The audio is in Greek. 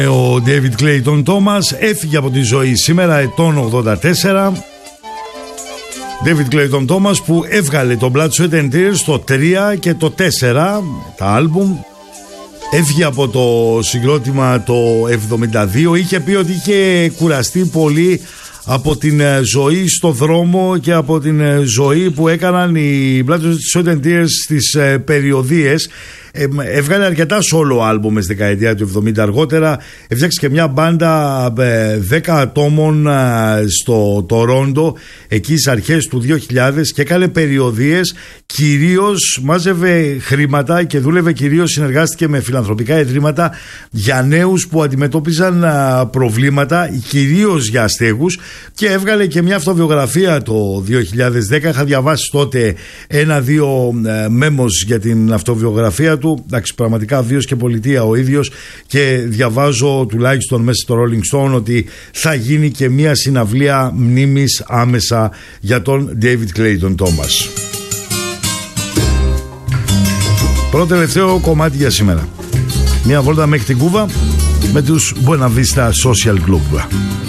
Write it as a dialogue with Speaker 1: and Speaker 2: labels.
Speaker 1: Ο David Clayton Thomas έφυγε από τη ζωή σήμερα, ετών 84. David Clayton Thomas που έβγαλε το Blood, Sweat and Tears το 3 και το 4, τα άλμπουμ. Έφυγε από το συγκρότημα το 72. Είχε πει ότι είχε κουραστεί πολύ από την ζωή στο δρόμο και από την ζωή που έκαναν οι Blood, Sweat and Tears στις περιοδίες. Έβγαλε αρκετά solo άλμπουμ στη δεκαετία του 70. Αργότερα έφτιαξε και μια μπάντα 10 ατόμων στο Τορόντο εκεί στις αρχές του 2000 και έκανε περιοδίες, κυρίως μάζευε χρήματα και δούλευε, κυρίως συνεργάστηκε με φιλανθρωπικά ιδρύματα για νέους που αντιμετώπιζαν προβλήματα, κυρίως για αστέγους, και έβγαλε και μια αυτοβιογραφία το 2010. Είχα διαβάσει τότε 1-2 μέμος για την αυτοβιογραφία του. Εντάξει, πραγματικά βίος και πολιτεία ο ίδιος, και διαβάζω τουλάχιστον μέσα στο Rolling Stone ότι θα γίνει και μια συναυλία μνήμης άμεσα για τον David Clayton Thomas. Πρώτο τελευταίο κομμάτι για σήμερα. Μια βόλτα μέχρι την Κούβα με τους Buena Vista Social Club.